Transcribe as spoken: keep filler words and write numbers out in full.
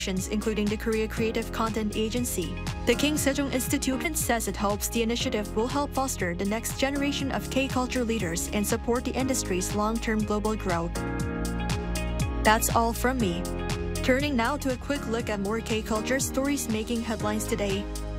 including the Korea Creative Content Agency. The King Sejong Institute says it hopes the initiative will help foster the next generation of K-culture leaders and support the industry's long-term global growth. That's all from me. Turning now to a quick look at more K-culture stories making headlines today.